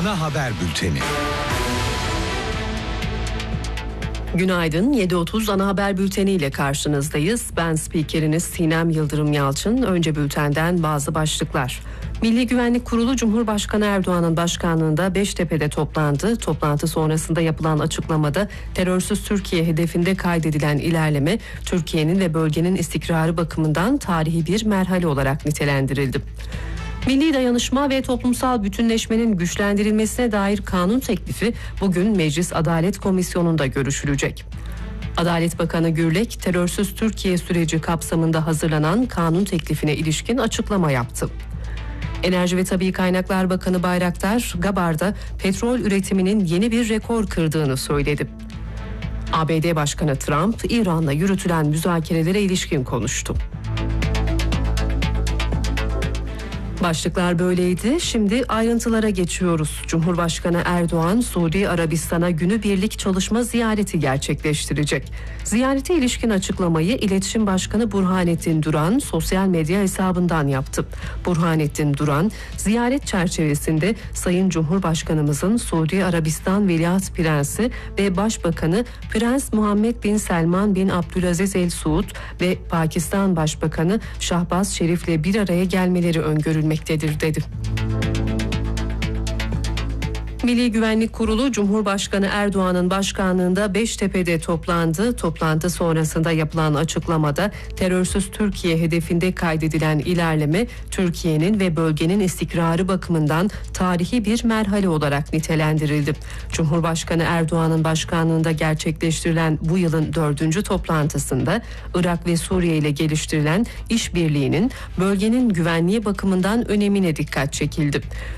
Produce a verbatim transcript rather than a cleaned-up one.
Ana haber bülteni. Günaydın. yedi otuz ana haber bülteni ile karşınızdayız. Ben spikeriniz Sinem Yıldırım Yalçın. Önce bültenden bazı başlıklar. Milli Güvenlik Kurulu Cumhurbaşkanı Erdoğan'ın başkanlığında Beştepe'de toplandı. Toplantı sonrasında yapılan açıklamada terörsüz Türkiye hedefinde kaydedilen ilerleme Türkiye'nin ve bölgenin istikrarı bakımından tarihi bir merhale olarak nitelendirildi. Milli dayanışma ve toplumsal bütünleşmenin güçlendirilmesine dair kanun teklifi bugün Meclis Adalet Komisyonu'nda görüşülecek. Adalet Bakanı Gürlek, terörsüz Türkiye süreci kapsamında hazırlanan kanun teklifine ilişkin açıklama yaptı. Enerji ve Tabii Kaynaklar Bakanı Bayraktar, Gabar'da petrol üretiminin yeni bir rekor kırdığını söyledi. A B D Başkanı Trump, İran'la yürütülen müzakerelere ilişkin konuştu. Başlıklar böyleydi. Şimdi ayrıntılara geçiyoruz. Cumhurbaşkanı Erdoğan, Suudi Arabistan'a günübirlik çalışma ziyareti gerçekleştirecek. Ziyarete ilişkin açıklamayı İletişim Başkanı Burhanettin Duran sosyal medya hesabından yaptı. Burhanettin Duran, ziyaret çerçevesinde Sayın Cumhurbaşkanımızın Suudi Arabistan Veliaht Prensi ve Başbakanı Prens Muhammed bin Selman bin Abdülaziz El Suud ve Pakistan Başbakanı Şahbaz Şerif'le bir araya gelmeleri öngörülmektedir dedi. Milli Güvenlik Kurulu Cumhurbaşkanı Erdoğan'ın başkanlığında Beştepe'de toplandı. Toplantı sonrasında yapılan açıklamada terörsüz Türkiye hedefinde kaydedilen ilerleme Türkiye'nin ve bölgenin istikrarı bakımından tarihi bir merhale olarak nitelendirildi. Cumhurbaşkanı Erdoğan'ın başkanlığında gerçekleştirilen bu yılın dördüncü toplantısında Irak ve Suriye ile geliştirilen işbirliğinin bölgenin güvenliği bakımından önemine dikkat çekildi.